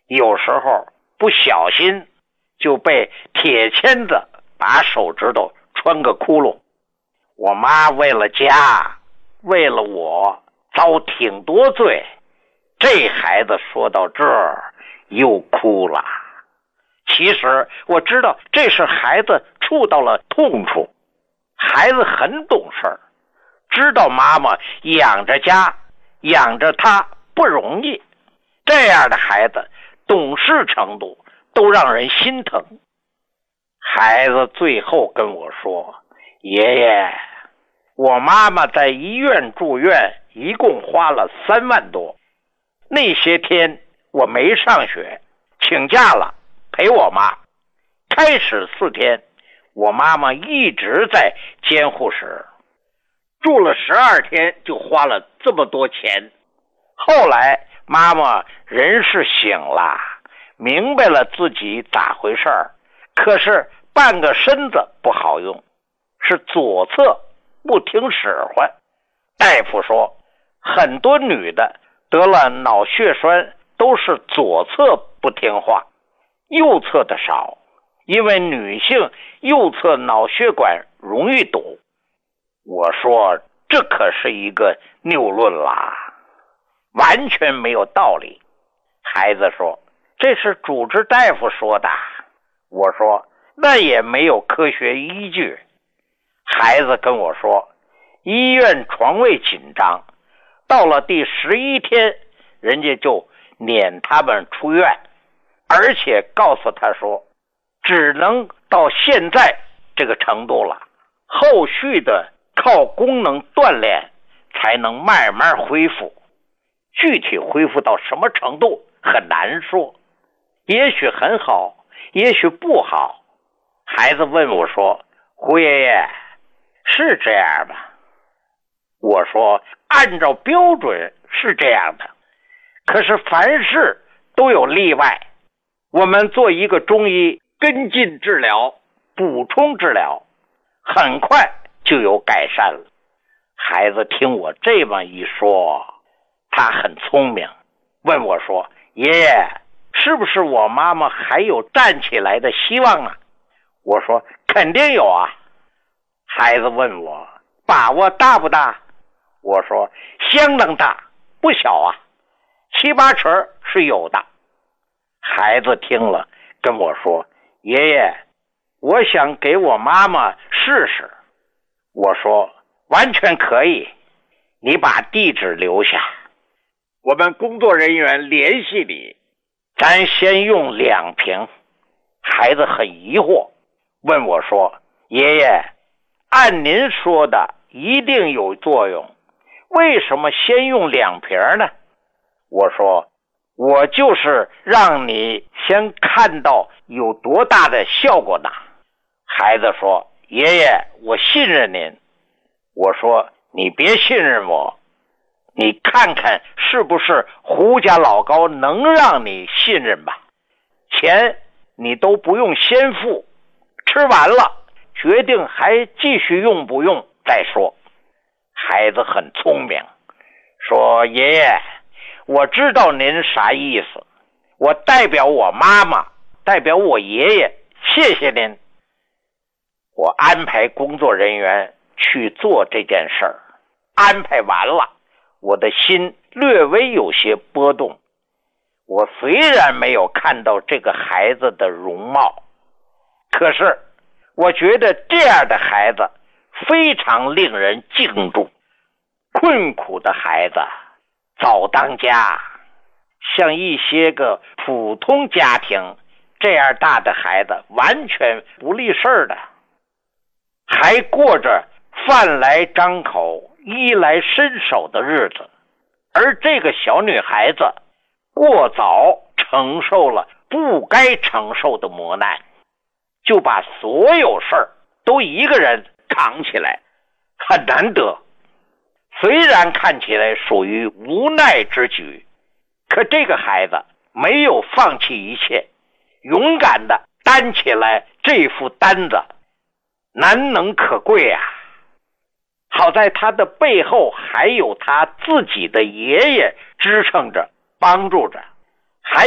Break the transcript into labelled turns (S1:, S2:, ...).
S1: 有时候不小心就被铁签子把手指头穿个窟窿。我妈为了家，为了我，遭挺多罪。这孩子说到这儿又哭了。其实我知道这是孩子触到了痛处。孩子很懂事，知道妈妈养着家，养着他不容易。这样的孩子懂事程度都让人心疼。孩子最后跟我说，爷爷，我妈妈在医院住院一共花了3万多。那些天我没上学，请假了陪我妈。开始4天，我妈妈一直在监护室，住了12天就花了这么多钱。后来妈妈人是醒了，明白了自己咋回事儿，可是半个身子不好用，是左侧不听使唤。大夫说很多女的得了脑血栓都是左侧不听话，右侧的少，因为女性右侧脑血管容易堵。我说这可是一个谬论啦，完全没有道理。孩子说这是主治大夫说的。我说那也没有科学依据。孩子跟我说医院床位紧张，到了第11天人家就撵他们出院，而且告诉他说只能到现在这个程度了，后续的靠功能锻炼才能慢慢恢复。具体恢复到什么程度很难说，也许很好，也许不好。孩子问我说，胡爷爷，是这样吗？我说按照标准是这样的，可是凡事都有例外。我们做一个中医跟进治疗，补充治疗，很快就有改善了。孩子听我这么一说，他很聪明，问我说，爷爷，是不是我妈妈还有站起来的希望啊？我说肯定有啊。孩子问我把握大不大？我说相当大，不小啊，7、8成是有的。孩子听了跟我说，爷爷，我想给我妈妈试试。我说完全可以，你把地址留下，我们工作人员联系你，咱先用2瓶。孩子很疑惑，问我说，爷爷，按您说的一定有作用，为什么先用2瓶呢？我说我就是让你先看到有多大的效果呢。孩子说，爷爷，我信任您。我说你别信任我，你看看是不是胡家老高能让你信任吧。钱你都不用先付，吃完了决定还继续用不用再说。孩子很聪明，说爷爷，我知道您啥意思，我代表我妈妈，代表我爷爷，谢谢您。我安排工作人员去做这件事儿，安排完了，我的心略微有些波动。我虽然没有看到这个孩子的容貌，可是我觉得这样的孩子非常令人敬重。困苦的孩子早当家，像一些个普通家庭这样大的孩子完全不立事的，还过着饭来张口衣来伸手的日子。而这个小女孩子过早承受了不该承受的磨难，就把所有事儿都一个人扛起来，很难得。虽然看起来属于无奈之举，可这个孩子没有放弃一切，勇敢的担起来这副担子，难能可贵啊。好在他的背后还有他自己的爷爷支撑着帮助着。